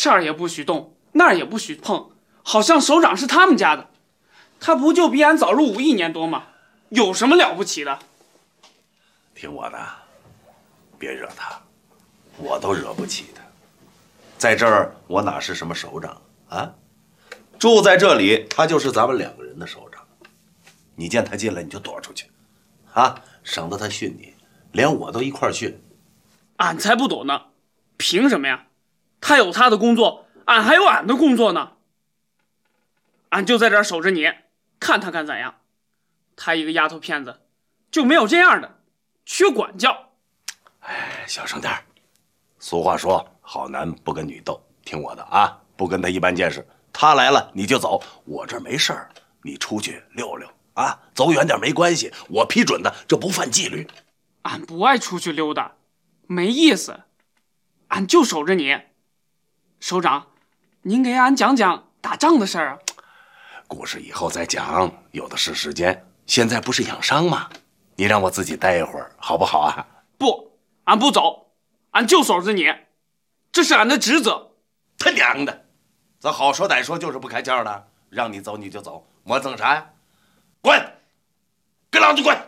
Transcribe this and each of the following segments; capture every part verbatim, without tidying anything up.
这儿也不许动，那儿也不许碰，好像首长是他们家的。他不就比俺早入伍一年多吗？有什么了不起的？ 听我的，别惹他，我都惹不起他。在这儿，我哪是什么首长啊？住在这里，他就是咱们两个人的首长。你见他进来，你就躲出去，啊，省得他训你，连我都一块训。 俺才不躲呢，凭什么呀？他有他的工作，俺还有俺的工作呢。俺就在这儿守着你，看他敢怎样。他一个丫头片子，就没有这样的，缺管教。 哎，小声点。俗话说，好男不跟女斗，听我的啊，不跟他一般见识。他来了你就走，我这儿没事儿，你出去溜溜啊，走远点没关系，我批准的，这不犯纪律。 俺不爱出去溜达，没意思。俺就守着你。首长，您给俺讲讲打仗的事儿啊。 故事以后再讲，有的是时间。现在不是养伤吗？你让我自己待一会儿，好不好啊？ 不，俺不走，俺就守着你，这是俺的职责。 他娘的，咱好说歹说就是不开窍的，让你走你就走，磨蹭啥呀？滚！给老子滚！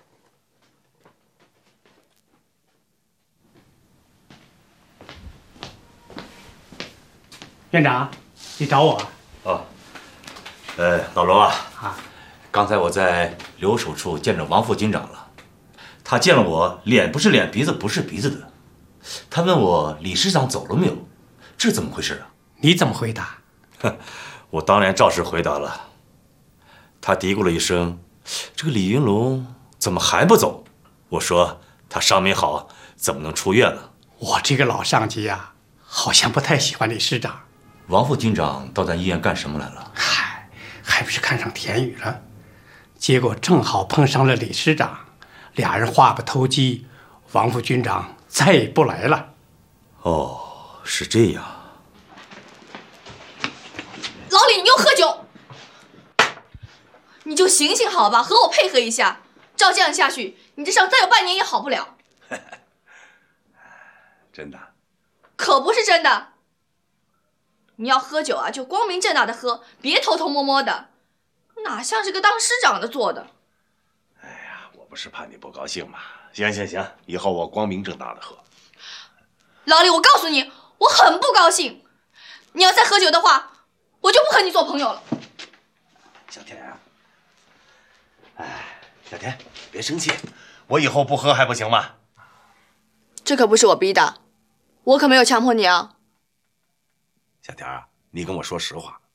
院长，你找我？ 哦，呃，老罗啊， 啊， 刚才我在留守处见着王副军长了，他见了我，脸不是脸，鼻子不是鼻子的。他问我李师长走了没有，这怎么回事啊？ 你怎么回答？ 我当然照实回答了。他嘀咕了一声：“这个李云龙怎么还不走？”我说：“他伤没好，怎么能出院呢？” 我这个老上级呀、啊，好像不太喜欢李师长。 王副军长到咱医院干什么来了？ 嗨，还不是看上田雨了，结果正好碰上了李师长，俩人话不投机，王副军长再也不来了。 哦，是这样。 老李，你又喝酒，你就行行好吧，和我配合一下。照这样下去，你这伤再有半年也好不了。 真的？ 可不是真的。你要喝酒啊，就光明正大的喝，别偷偷摸摸的，哪像是个当师长的做的。 哎呀，我不是怕你不高兴吗？行行行，以后我光明正大的喝。 老李，我告诉你，我很不高兴。你要再喝酒的话，我就不和你做朋友了。 小田啊，哎，小田，别生气，我以后不喝还不行吗？ 这可不是我逼的，我可没有强迫你啊。 小田啊，你跟我说实话，